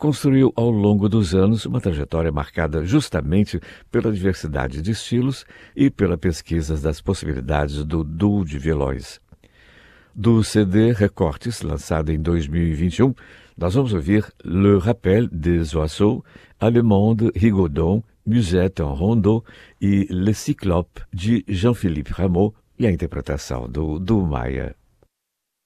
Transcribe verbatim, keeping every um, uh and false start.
construiu ao longo dos anos uma trajetória marcada justamente pela diversidade de estilos e pela pesquisa das possibilidades do duo de violões. Do C D Recortes, lançado em dois mil e vinte e um, nós vamos ouvir Le Rappel des Oiseaux, Allemande, Rigaudon, Musette en Rondeau e Le Cyclope, de Jean-Philippe Rameau, e a interpretação do, do Maia.